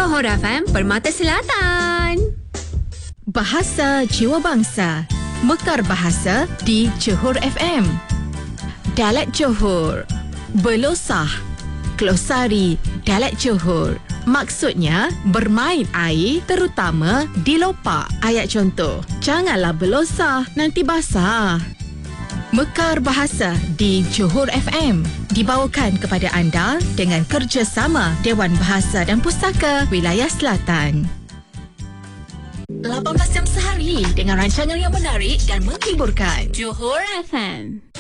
Johor FM Permata Selatan. Bahasa Jiwa Bangsa, Mekar Bahasa di Johor FM. Dialek Johor, Belosah, Glosari Dialek Johor. Maksudnya, bermain air terutama di lopak. Ayat contoh, janganlah belosah, nanti basah. Mekar Bahasa di Johor FM dibawakan kepada anda dengan kerjasama Dewan Bahasa dan Pustaka Wilayah Selatan. 18 jam sehari dengan rancangan yang menarik dan menghiburkan. Johor FM.